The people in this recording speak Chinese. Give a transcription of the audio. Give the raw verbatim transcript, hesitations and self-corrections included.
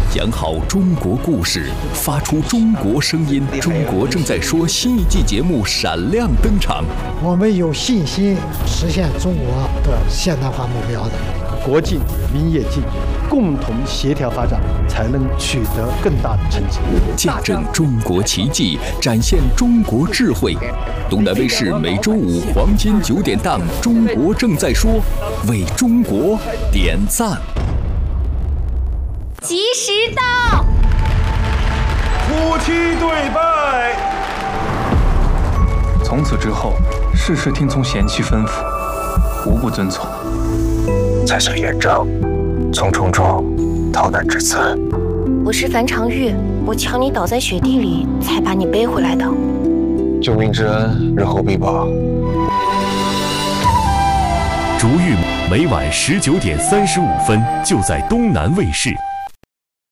讲好中国故事，发出中国声音。中国正在说新一季节目闪亮登场。 我们有信心实现中国的现代化目标的。 国进民也进，共同协调发展，才能取得更大的成绩。 见证中国奇迹，展现中国智慧。东南卫视每周五黄金九点档《中国正在说》，为中国点赞。 及时到， 夫妻对拜。 从此之后，事事听从贤妻吩咐，无不遵从。 才算远征，从重重逃难至此。 我是樊长玉，我瞧你倒在雪地里，才把你背回来的。 救命之恩，日后必报。 逐玉每晚十九点三十五分，就在东南卫视。